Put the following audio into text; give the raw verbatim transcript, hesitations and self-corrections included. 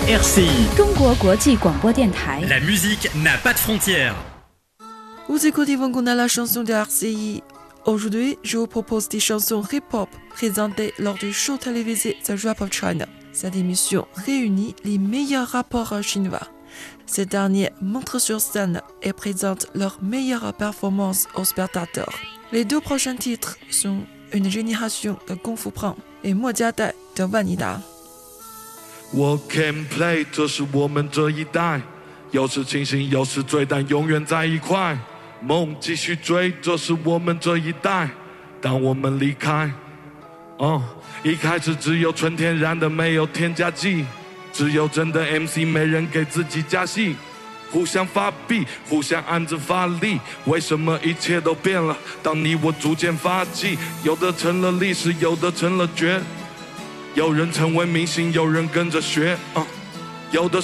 R C I 中国国际广播电台。 La musique n'a pas de frontières. Vous écoutez Vanguna la chanson de R C I. Aujourd'hui, je vous propose des chansons hip-hop présentées lors du show télévisé The Rap of China. Cette émission réunit les meilleurs rappeurs chinois. Ces derniers montrent sur scène et présentent leurs meilleures performances aux spectateurs. Les deux prochains titres sont Une génération de Kung Fu Pang et Mo Jiadai de Wan Yida. 我 can play， 这是我们这一代，有时清醒，有时醉，但永远在一块。梦继续追，这是我们这一代。当我们离开，哦，一开始只有纯天然的，没有添加剂，只有真的 M C， 没人给自己加戏。互相发币，互相暗自发力，为什么一切都变了？当你我逐渐发迹，有的成了历史，有的成了绝。有人成为明星，有人跟着学，uh, 有的